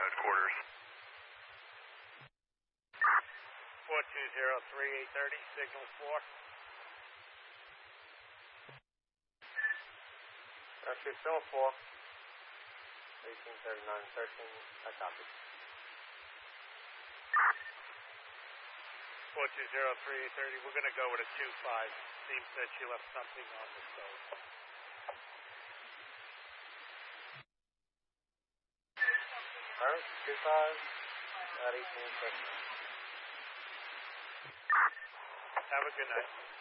headquarters. 4203-830, signal 4. Airfield Signal 4. 1839-13, I copy. 4203-830, we're going to go with a 2-5. Seems that you left something on the stove. Alright, 2-5 at 1839. Have a good night.